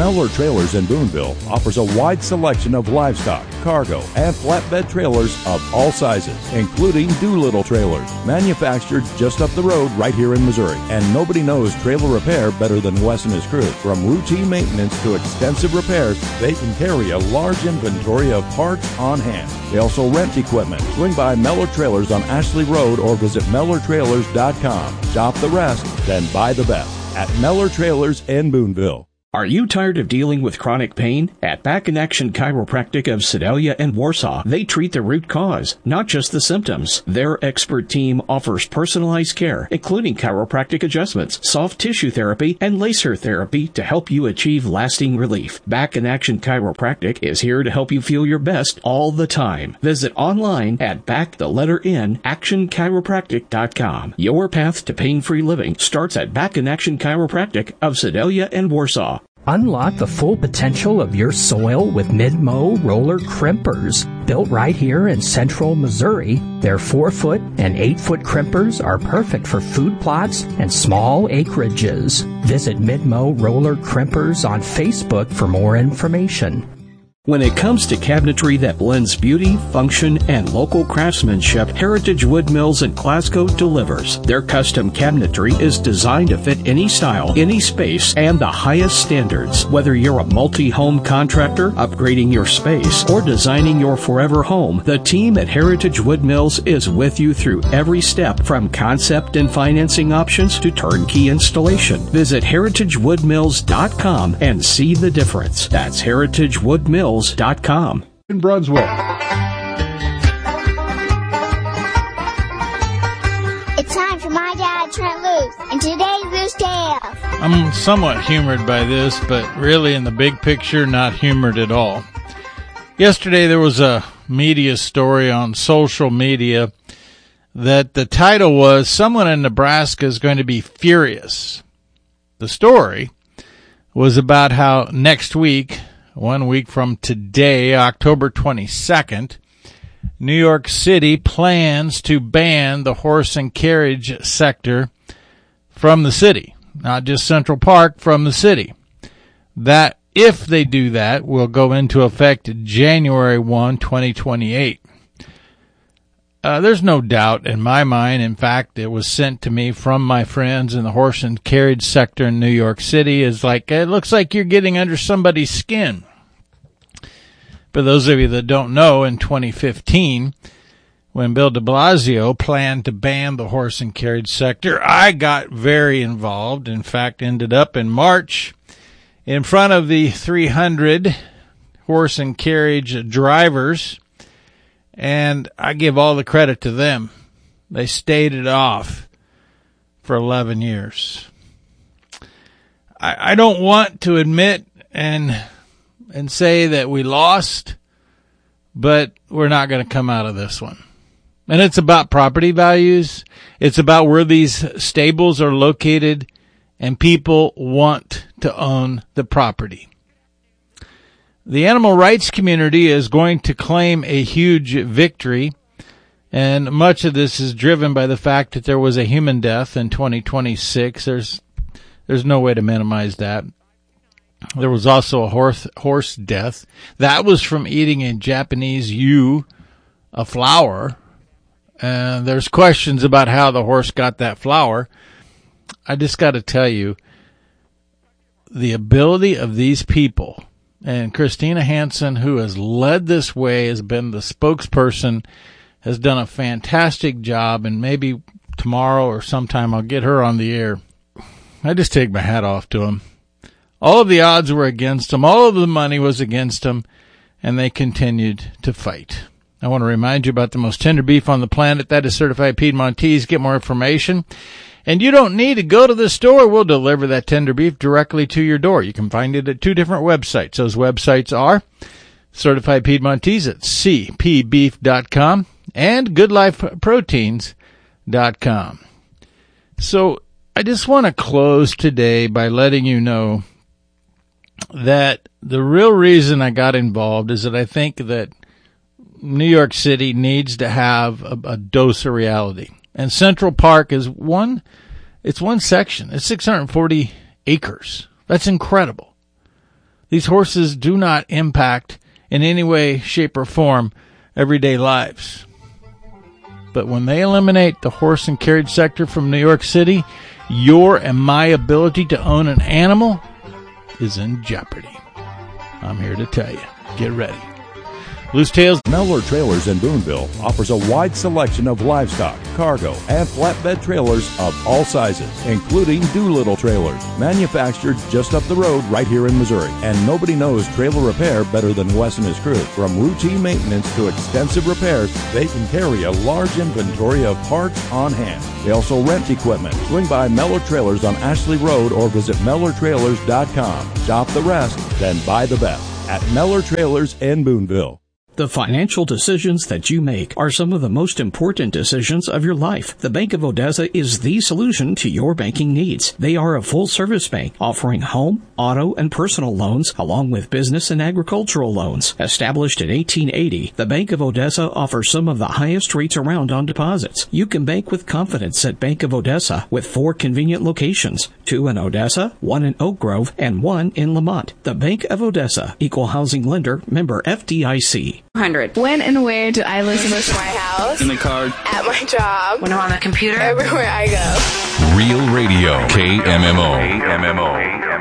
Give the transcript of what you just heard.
Mellor Trailers in Boonville offers a wide selection of livestock, cargo, and flatbed trailers of all sizes, including Doolittle trailers, manufactured just up the road right here in Missouri. And nobody knows trailer repair better than Wes and his crew. From routine maintenance to extensive repairs, they can carry a large inventory of parts on hand. They also rent equipment. Swing by Mellor Trailers on Ashley Road or visit MellorTrailers.com. Shop the rest, then buy the best at Mellor Trailers in Boonville. Are you tired of dealing with chronic pain? At Back in Action Chiropractic of Sedalia and Warsaw, they treat the root cause, not just the symptoms. Their expert team offers personalized care, including chiropractic adjustments, soft tissue therapy, and laser therapy to help you achieve lasting relief. Back in Action Chiropractic is here to help you feel your best all the time. Visit online at actionchiropractic.com. Your path to pain-free living starts at Back in Action Chiropractic of Sedalia and Warsaw. Unlock the full potential of your soil with Mid-Mow roller crimpers. Built right here in central Missouri, their 4-foot and 8-foot crimpers are perfect for food plots and small acreages. Visit Mid-Mow roller crimpers on Facebook for more information. When it comes to cabinetry that blends beauty, function, and local craftsmanship, Heritage Wood Mills in Glasgow delivers. Their custom cabinetry is designed to fit any style, any space, and the highest standards. Whether you're a multi-home contractor, upgrading your space, or designing your forever home, the team at Heritage Wood Mills is with you through every step, from concept and financing options to turnkey installation. Visit heritagewoodmills.com and see the difference. That's heritagewoodmills.com. In Brunswick. It's time for My Dad, Trent Loos, and today's Loose Tales. I'm somewhat humored by this, but really in the big picture, not humored at all. Yesterday there was a media story on social media that the title was, "Someone in Nebraska is going to be furious." The story was about how next week, 1 week from today, October 22nd, New York City plans to ban the horse and carriage sector from the city. Not just Central Park, from the city. That, if they do that, will go into effect January 1, 2028. There's no doubt in my mind. In fact, it was sent to me from my friends in the horse and carriage sector in New York City. Is like, it looks like you're getting under somebody's skin. For those of you that don't know, in 2015, when Bill de Blasio planned to ban the horse and carriage sector, I got very involved. In fact, ended up in March in front of the 300 horse and carriage drivers, and I give all the credit to them. They stayed it off for 11 years. I don't want to admit and say that we lost, but we're not going to come out of this one. And it's about property values. It's about where these stables are located, and people want to own the property. The animal rights community is going to claim a huge victory, and much of this is driven by the fact that there was a human death in 2026. There's no way to minimize that. There was also a horse death. That was from eating a Japanese yew, a flower. And there's questions about how the horse got that flower. I just got to tell you, the ability of these people, and Christina Hansen, who has led this way, has been the spokesperson, has done a fantastic job, and maybe tomorrow or sometime I'll get her on the air. I just take my hat off to them. All of the odds were against them. All of the money was against them, and they continued to fight. I want to remind you about the most tender beef on the planet. That is Certified Piedmontese. Get more information. And you don't need to go to the store. We'll deliver that tender beef directly to your door. You can find it at 2 different websites. Those websites are Certified Piedmontese at cpbeef.com and goodlifeproteins.com. So I just want to close today by letting you know that the real reason I got involved is that I think that New York City needs to have a dose of reality. And Central Park is one section. It's 640 acres. That's incredible. These horses do not impact in any way, shape, or form everyday lives. But when they eliminate the horse and carriage sector from New York City, your and my ability to own an animal is in jeopardy. I'm here to tell you. Get ready. Loose Tales. Mellor Trailers in Boonville offers a wide selection of livestock, cargo, and flatbed trailers of all sizes, including Doolittle trailers, manufactured just up the road right here in Missouri. And nobody knows trailer repair better than Wes and his crew. From routine maintenance to extensive repairs, they can carry a large inventory of parts on hand. They also rent equipment. Swing by Mellor Trailers on Ashley Road or visit MellerTrailers.com. Shop the rest, then buy the best at Mellor Trailers in Boonville. The financial decisions that you make are some of the most important decisions of your life. The Bank of Odessa is the solution to your banking needs. They are a full-service bank offering home, auto, and personal loans along with business and agricultural loans. Established in 1880, the Bank of Odessa offers some of the highest rates around on deposits. You can bank with confidence at Bank of Odessa with 4 convenient locations, 2 in Odessa, 1 in Oak Grove, and 1 in Lamont. The Bank of Odessa, Equal Housing Lender, member FDIC. 100. When and where do I listen to my house? In the car. At my job. When I'm on the computer. Everywhere I go. Real Radio. KMMO.